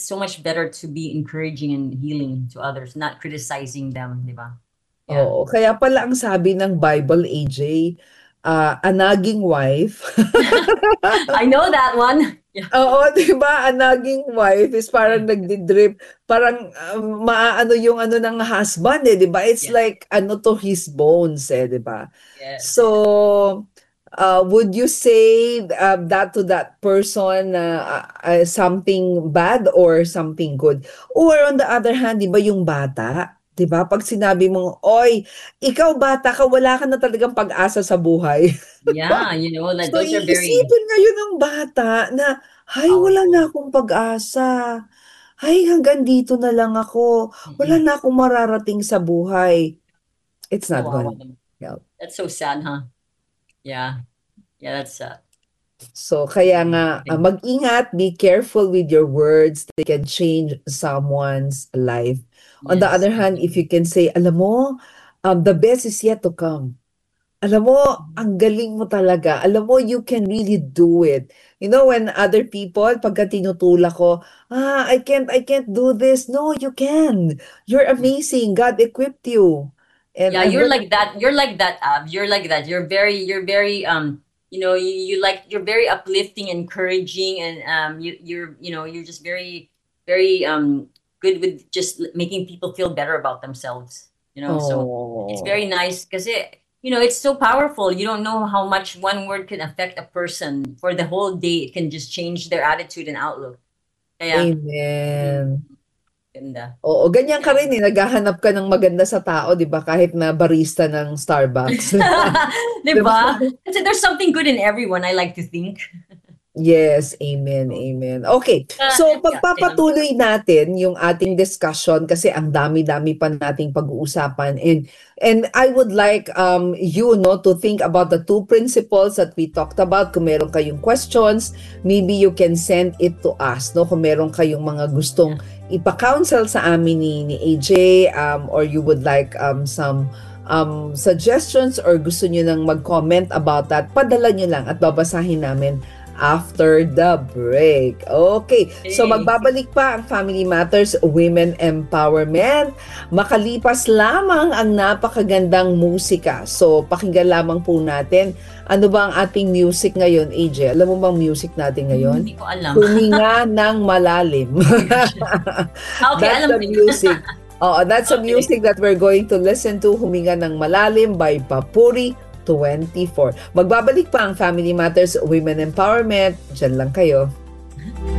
so much better to be encouraging and healing to others, not criticizing them, di ba? Yeah. Oo, kaya pala ang sabi ng Bible, AJ, a nagging wife. I know that one. Yeah. Oo, 'di ba? A nagging wife is Yeah. parang nagdi-drip, parang maaano yung ano ng husband, eh, 'di ba? It's Yeah. like ano to his bones, eh, 'di ba? Yes. So, would you say that to that person something bad or something good? Or on the other hand, 'di ba yung bata? 'Di ba? Pag sinabi mong, "Oy, ikaw bata ka, wala ka na talagang pag-asa sa buhay." Yeah, you know, like So, those are very iisipin ngayon ng bata na, "Ay, wala powerful. na akong pag-asa. Ay, hanggang dito na lang ako. Wala Mm-mm. na akong mararating sa buhay." It's not Kawawa gonna naman. help. That's so sad, huh? Yeah. Yeah, that's sad. So, kaya nga, Okay. mag-ingat, be careful with your words. They can change someone's life. On the Yes, other hand, if definitely. you can say, alam mo, the best is yet to come. Alam mo, Mhm. ang galing mo talaga. Alam mo, you can really do it. You know, when other people, pagka tinutulak ko, I can't do this. No, you can. You're Yeah. amazing. God equipped you. And Yeah, I'm you're gonna, like that. You're like that, Ab. You're like that. You're very you know, you like you're very uplifting, encouraging, and you're just very good with just making people feel better about themselves. You know, so it's oh, very nice because it's so powerful. You don't know how much one word can affect a person for the whole day. It can just change their attitude and outlook. Yeah. Mhm. amen. Ganda. Oo, ganyan ka Yeah. rin eh. Naghahanap ka ng maganda sa tao, di ba? Kahit na barista ng Starbucks. Di ba? Diba? Kasi there's something good in everyone, I like to think. Yes, amen, So, amen. Okay, so yeah, say lang. pagpapatuloy natin yung ating discussion kasi ang dami-dami pa nating pag-uusapan and I would like you no to think about the two principles that we talked about. Kung meron kayong questions, maybe you can send it to us no kung meron kayong mga gustong Yeah. ipa-counsel sa amin ni AJ or you would like some suggestions or gusto niyo nang mag-comment about that, padala niyo lang at babasahin namin after the break. Okay, so Hey. magbabalik pa ang Family Matters Women Empowerment. Makalipas lamang ang napakagandang musika. So pakinggan lamang po natin. Ano ba ang ating music ngayon, AJ? Alam mo bang music natin ngayon? Hindi ko alam. Huminga ng malalim. Oh my gosh. Okay, That's alam the ko yun. music. Oh, that's the Okay. music that we're going to listen to, Huminga ng Malalim by Papuri 24. Magbabalik pa ang Family Matters Women Empowerment. Diyan lang kayo.